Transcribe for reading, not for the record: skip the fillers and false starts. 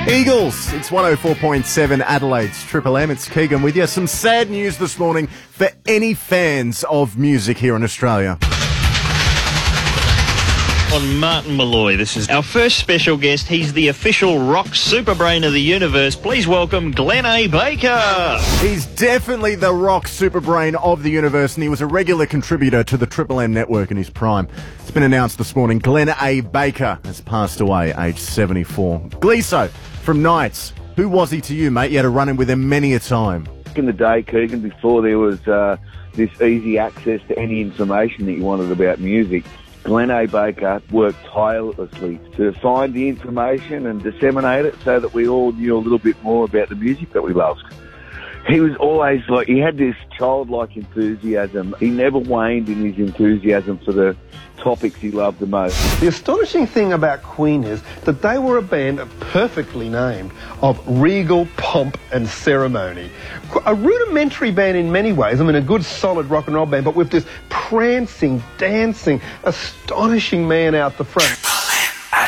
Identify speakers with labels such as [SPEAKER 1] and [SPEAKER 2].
[SPEAKER 1] Eagles, it's 104.7 Adelaide's Triple M. It's Keegan with you. Some sad news this morning for any fans of music here in Australia.
[SPEAKER 2] On Martin Malloy, this is our first special guest. He's the official rock super brain of the universe. Please welcome Glenn A. Baker.
[SPEAKER 1] He's definitely the rock super brain of the universe, and he was a regular contributor to the Triple M network in his prime. It's been announced this morning, Glenn A. Baker has passed away, aged 74. Gleeso from Knights. Who was he to you, mate? You had a run-in with him many a time.
[SPEAKER 3] Back in the day, Keegan, before there was this easy access to any information that you wanted about music, Glenn A. Baker worked tirelessly to find the information and disseminate it so that we all knew a little bit more about the music that we loved. He was always he had this childlike enthusiasm. He never waned in his enthusiasm for the topics he loved the most.
[SPEAKER 4] The astonishing thing about Queen is that they were a band perfectly named of regal pomp and ceremony. A rudimentary band in many ways, a good solid rock and roll band, but with this prancing, dancing, astonishing man out the front.